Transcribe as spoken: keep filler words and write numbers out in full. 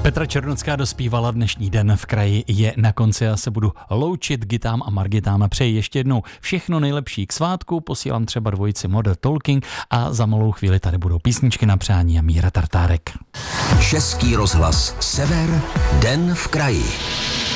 Petra Černocká dospívala, dnešní den v kraji je na konci a se budu loučit Gitám a Margitám. Přeji ještě jednou všechno nejlepší k svátku, posílám třeba dvojici Modern Talking a za malou chvíli tady budou písničky na přání a Míra Tartárek. Český rozhlas Sever, den v kraji.